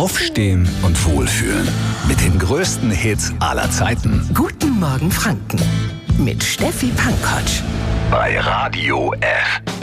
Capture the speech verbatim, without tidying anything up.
Aufstehen und wohlfühlen. Mit den größten Hits aller Zeiten. Guten Morgen Franken mit Steffi Pankotsch. Bei Radio F.